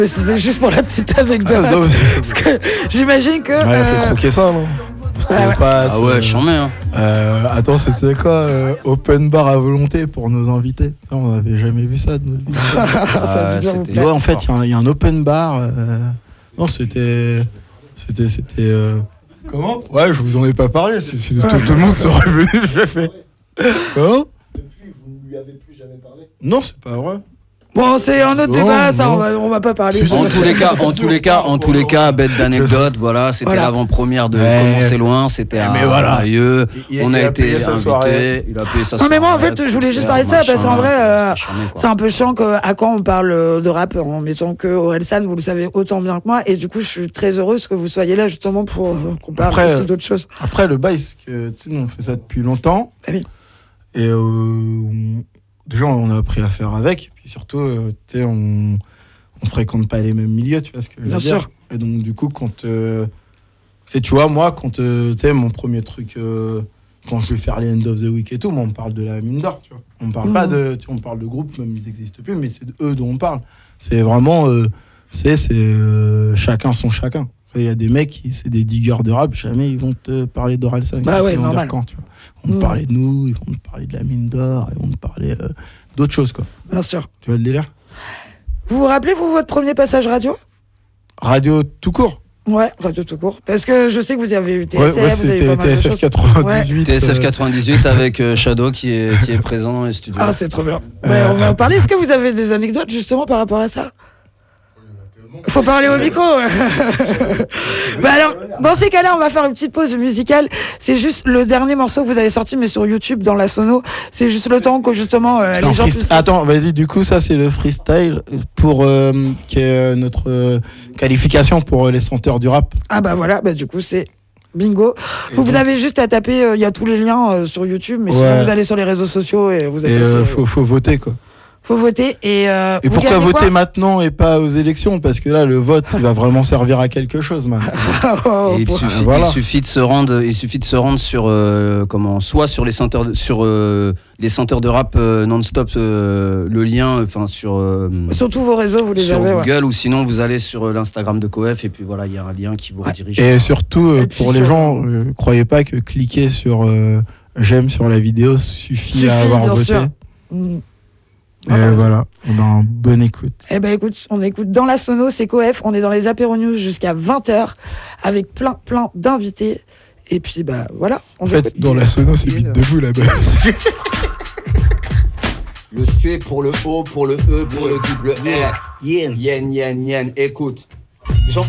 Mais c'était juste pour la petite anecdote. Parce que j'imagine que. Ouais, faut croquer ça, non? Ah ouais, j'en mets. Attends, c'était quoi open bar à volonté pour nos invités. On n'avait jamais vu ça de notre vie. Ça a dû bien vous plaire. Ouais, en fait, il y a un open bar. Non, c'était. Comment? Ouais, je vous en ai pas parlé. Tout le monde serait venu. J'ai fait. Comment? Depuis, vous ne lui avez plus jamais parlé? Non, c'est pas vrai. Bon, c'est un autre débat, ça, on va pas parler. En tous les cas, bête d'anecdote, voilà, c'était l'avant-première de Comment c'est loin, c'était à Rieux, on a été invités, il a payé sa soirée. Non mais moi en fait je voulais juste parler de ça parce qu'en vrai c'est un peu chiant qu'à quand on parle de rap en mettant que Orelsan, vous le savez autant bien que moi, et du coup je suis très heureuse que vous soyez là justement pour qu'on parle aussi d'autres choses. Après le bail, c'est que tu sais, on fait ça depuis longtemps. Ah oui. Et déjà, on a appris à faire avec. Et puis surtout, tu sais, on fréquente pas les mêmes milieux, tu vois ce que je veux dire. Et donc, du coup, quand... tu vois, moi, quand... tu sais, mon premier truc... quand je vais faire les End of the Week et tout, moi, on me parle de la mine d'or, tu vois. On parle pas de... Tu vois, on parle de groupes, même ils n'existent plus, mais c'est eux dont on parle. C'est vraiment... c'est chacun son chacun. Il y a des mecs, c'est des diggers de rap, jamais ils vont te parler d'Orelsan. Bah ouais, normal. Quand, tu vois. Ils vont te parler de nous, ils vont te parler de la mine d'or, ils vont te parler d'autres choses, quoi. Bien sûr. Tu vois le délire? Vous vous rappelez, vous, votre premier passage radio? Radio tout court? Ouais, radio tout court. Parce que je sais que vous avez eu TSF, ouais, vous avez pas mal de TSF choses. 98. Ouais. TSF 98 avec Shadow qui est présent dans les studios. Ah, c'est trop bien. On va en parler. Est-ce que vous avez des anecdotes justement par rapport à ça? Faut parler au micro. Bah alors, dans ces cas-là, on va faire une petite pause musicale. C'est juste le dernier morceau que vous avez sorti, mais sur YouTube, dans la sono. C'est juste le temps que justement les gens puissent... Attends, vas-y. Du coup, ça c'est le freestyle pour qui est notre qualification pour les senteurs du rap. Ah bah voilà. Bah du coup, c'est bingo. Vous avez juste à taper. Il y a tous les liens sur YouTube, mais sinon vous allez sur les réseaux sociaux et vous êtes. Faut voter, quoi. Faut voter et pourquoi voter maintenant et pas aux élections? Parce que là, le vote, il va vraiment servir à quelque chose, man. Il suffit de se rendre sur soit sur les centres de rap non-stop, le lien, enfin sur tous vos réseaux, vous les sur avez Google, ou sinon vous allez sur l'Instagram de Coef et puis voilà, il y a un lien qui vous redirige. Et surtout pour les gens, croyez pas que cliquer sur j'aime sur la vidéo suffit à avoir voté. Voilà, on a une bonne écoute. Eh ben écoute, on écoute dans la sono, c'est Coef, on est dans les Apéro News jusqu'à 20h avec plein d'invités. Et puis bah voilà. En fait, dans la sono, c'est vite debout là-bas. Le C pour le O, pour le E, pour le double R. Yen, yen, yen, yen. Écoute.